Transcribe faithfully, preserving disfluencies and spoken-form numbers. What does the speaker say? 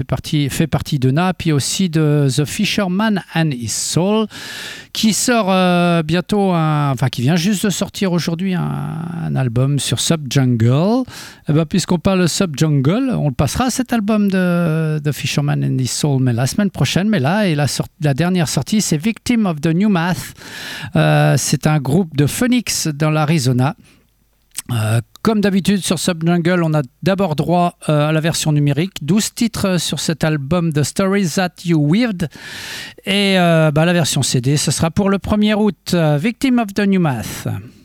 partie, fait partie de Na, puis aussi de The Fisherman and His Soul, qui sort euh, bientôt, un, enfin qui vient juste de sortir aujourd'hui un, un album sur Subjungle. Eh ben, puisqu'on parle de Subjungle, on le passera cet album de The Fisherman and His Soul, mais la semaine prochaine. Mais là, et la, sort- la dernière sortie, c'est Victim of the New Math. Euh, c'est un groupe de Phoenix dans l'Arizona. Euh, comme d'habitude sur Subjungle, on a d'abord droit euh, à la version numérique, douze titres sur cet album The Stories That You Weaved, et euh, bah, la version C D, ce sera pour le premier août. Victim of the New Math.